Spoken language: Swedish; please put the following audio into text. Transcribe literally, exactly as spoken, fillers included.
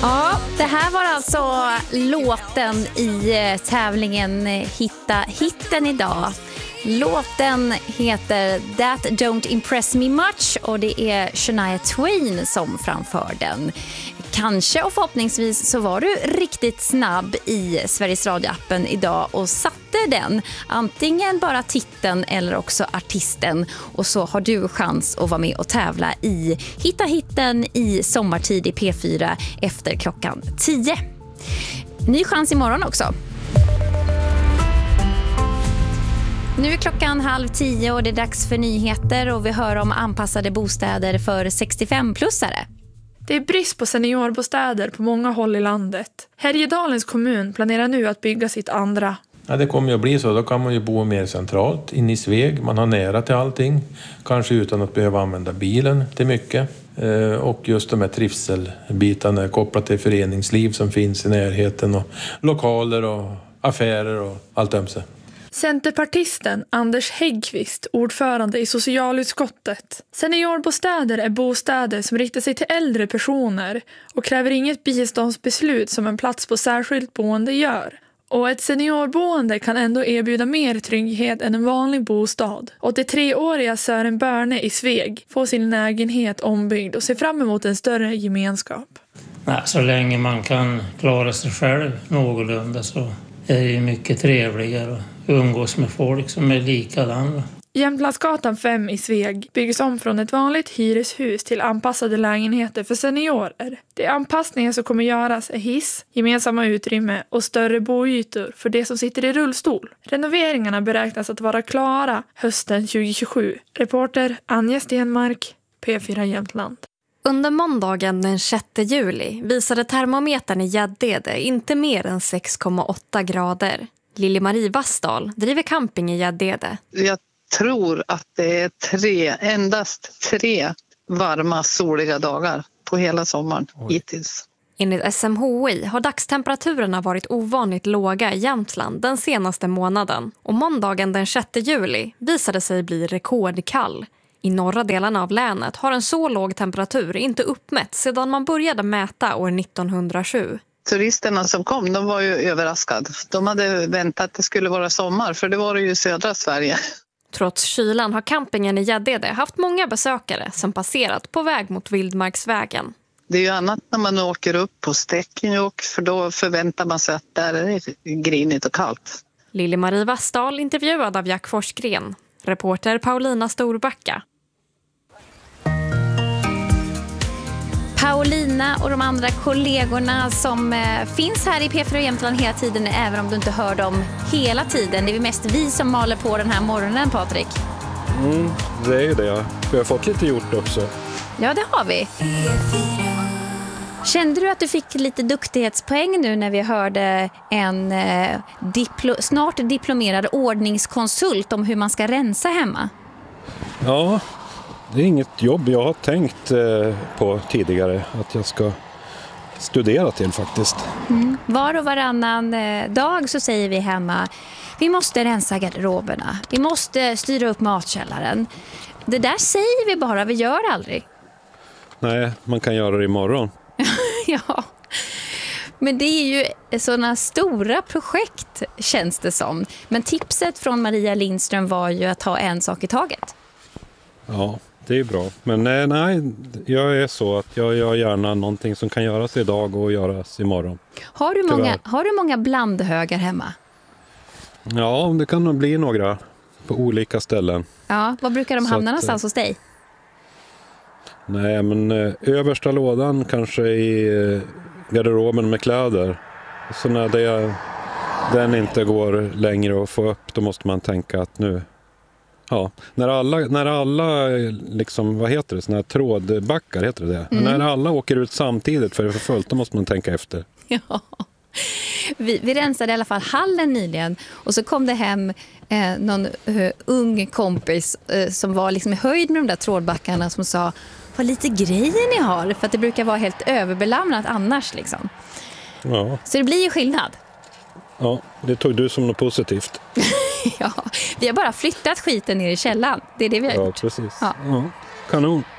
Ja, det här var alltså låten i tävlingen Hitta hitten idag. Låten heter That Don't Impress Me Much och det är Shania Twain som framför den. Kanske och förhoppningsvis så var du riktigt snabb i Sveriges Radio-appen idag och satte den. Antingen bara titeln eller också artisten. Och så har du chans att vara med och tävla i Hitta hitten i sommartid i P fyra efter klockan tio. Ny chans imorgon också. Nu är klockan halv tio och det är dags för nyheter och vi hör om anpassade bostäder för sextiofem-plussare. Det är brist på seniorbostäder på många håll i landet. Härjedalens kommun planerar nu att bygga sitt andra. Ja, det kommer ju att bli så. Då kan man ju bo mer centralt, in i Sveg. Man har nära till allting. Kanske utan att behöva använda bilen till mycket. Eh, och just de här trivselbitarna kopplat till föreningsliv som finns i närheten. Och lokaler och affärer och allt ömse. Centerpartisten Anders Häggqvist, ordförande i socialutskottet. Seniorbostäder är bostäder som riktar sig till äldre personer och kräver inget biståndsbeslut som en plats på särskilt boende gör. Och ett seniorboende kan ändå erbjuda mer trygghet än en vanlig bostad. åttiotre-åriga Sören Börne i Sveg får sin lägenhet ombyggd och ser fram emot en större gemenskap. Nej, så länge man kan klara sig själv någorlunda så är det ju mycket trevligare att umgås med folk som är likadana. Jämtlandsgatan fem i Sveg byggs om från ett vanligt hyreshus till anpassade lägenheter för seniorer. De anpassningar som kommer göras är hiss, gemensamma utrymme och större boytor för de som sitter i rullstol. Renoveringarna beräknas att vara klara hösten tjugohundratjugosju. Reporter Anja Stenmark, P fyra Jämtland. Under måndagen den sjätte juli visade termometern i Gäddede inte mer än sex komma åtta grader. Lilly-Marie Vassdal driver camping i Gäddede. Jag tror att det är tre, endast tre varma soliga dagar på hela sommaren hittills. Enligt S M H I har dagstemperaturerna varit ovanligt låga i Jämtland den senaste månaden. Och måndagen den sjätte juli visade sig bli rekordkall. I norra delarna av länet har en så låg temperatur inte uppmätts sedan man började mäta år nittonhundrasju. Turisterna som kom, de var ju överraskade. De hade väntat att det skulle vara sommar, för det var det ju i södra Sverige. Trots kylan har campingen i Gäddede haft många besökare som passerat på väg mot Vildmarksvägen. Det är ju annat när man åker upp på Stekenjokk, för då förväntar man sig att där är det grinigt och kallt. Lilly-Marie Vassdal intervjuad av Jack Forsgren. Reporter Paulina Storbacka. Paulina och de andra kollegorna som eh, finns här i P fyra Jämtland hela tiden, även om du inte hör dem hela tiden. Det är mest vi som maler på den här morgonen, Patrik. Mm, det är ju det. Vi har fått lite gjort också. Ja, det har vi. Kände du att du fick lite duktighetspoäng nu när vi hörde en eh, diplo- snart diplomerad ordningskonsult om hur man ska rensa hemma? Ja, det är inget jobb jag har tänkt eh, på tidigare att jag ska studera till faktiskt. Mm. Var och varannan eh, dag så säger vi hemma, vi måste rensa garderoberna, vi måste styra upp matkällaren. Det där säger vi bara, vi gör aldrig. Nej, man kan göra det imorgon. Ja, men det är ju sådana stora projekt känns det som. Men tipset från Maria Lindström var ju att ta en sak i taget. Ja, det är bra. Men nej, nej, jag är så att jag gör gärna någonting som kan göras idag och göras imorgon. Har du många, har du många blandhögar hemma? Ja, det kan nog bli några på olika ställen. Ja, var brukar de så hamna att, någonstans hos dig? Nej, men eh, översta lådan kanske i eh, garderoben med kläder. Så när det, den inte går längre att få upp, då måste man tänka att nu... Ja, när alla, när alla liksom, vad heter det, såna här trådbackar heter det det. Mm. När alla åker ut samtidigt för det är för fullt, då måste man tänka efter. Ja. Vi, vi rensade i alla fall hallen nyligen och så kom det hem eh, någon uh, ung kompis uh, som var liksom i höjd med de där trådbackarna som sa, vad lite grejer ni har, för att det brukar vara helt överbelamnat annars liksom. Ja. Så det blir ju skillnad. Ja, det tog du som något positivt. Ja, vi har bara flyttat skiten ner i källan. Det är det vi har ja, gjort. Precis. Ja, ja, kanon.